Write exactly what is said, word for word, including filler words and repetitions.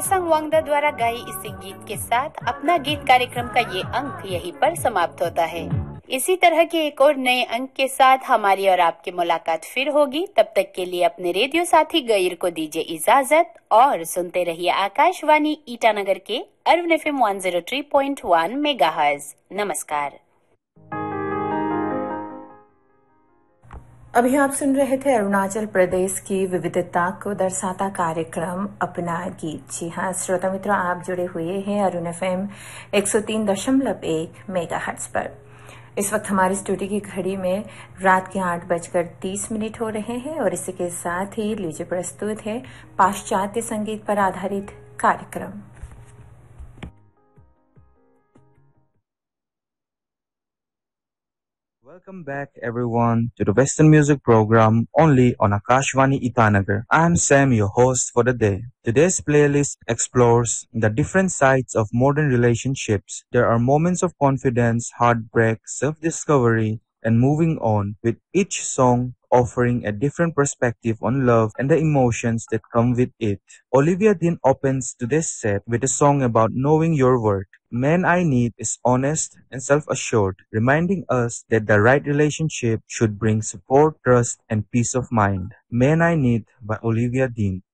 डेसंग वांगदा द्वारा गाई इसी गीत के साथ अपना गीत कार्यक्रम का ये अंक यहीं पर समाप्त होता है। इसी तरह के एक और नए अंक के साथ हमारी और आपकी मुलाकात फिर होगी। तब तक के लिए अपने रेडियो साथी गईर को दीजिए इजाजत और सुनते रहिए आकाशवाणी ईटानगर के urban F M one zero three point one megahertz. नमस्कार। अभी आप सुन रहे थे अरुणाचल प्रदेश की विविधता को दर्शाता कार्यक्रम अपना गीत। जी हाँ श्रोता मित्रों, आप जुड़े हुए हैं अरुण एफ एम एक सौ तीन दशमलव एक मेगाहर्ट्ज पर। इस वक्त हमारी स्टूडियो की घड़ी में रात के आठ बजकर तीस मिनट हो रहे हैं और इसी के साथ ही लीजिए प्रस्तुत है पाश्चात्य संगीत पर आधारित कार्यक्रम। Welcome back everyone to the Western Music Program only on Akashvani Itanagar. I am Sam, your host for the day. Today's playlist explores the different sides of modern relationships. There are moments of confidence, heartbreak, self-discovery, and moving on, with each song offering a different perspective on love and the emotions that come with it. Olivia Dean opens today's set with a song about knowing your worth. Man I Need is honest and self-assured, reminding us that the right relationship should bring support, trust, and peace of mind. Man I Need by Olivia Dean.